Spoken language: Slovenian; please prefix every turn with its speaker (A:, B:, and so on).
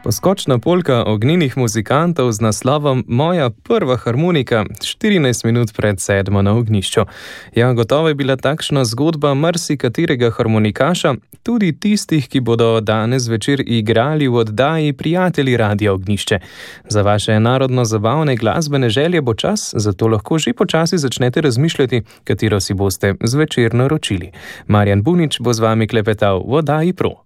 A: Poskočna polka ognjenih muzikantov z naslovom Moja prva harmonika, 14 minut pred 7 na ognjišču. Ja, gotovo je bila takšna zgodba marsikaterega harmonikaša, tudi tistih, ki bodo danes večer igrali v oddaji Prijatelji Radia Ognjišče. Za vaše narodno-zabavne glasbene želje bo čas, zato lahko že počasi začnete razmišljati, katero si boste zvečer naročili. Marjan Bunič bo z vami klepetal v oddaji Pro.